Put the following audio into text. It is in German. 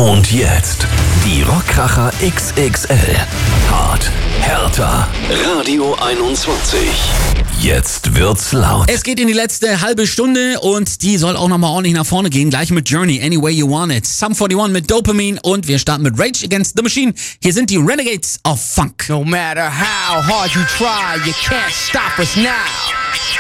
Und jetzt die Rockkracher XXL. Hart, härter. Radio 21. Jetzt wird's laut. Es geht in die letzte halbe Stunde und die soll auch nochmal ordentlich nach vorne gehen. Gleich mit Journey, Any Way You Want It. Sum 41 mit Dopamine und wir starten mit Rage Against the Machine. Hier sind die Renegades of Funk. No matter how hard you try, you can't stop us now.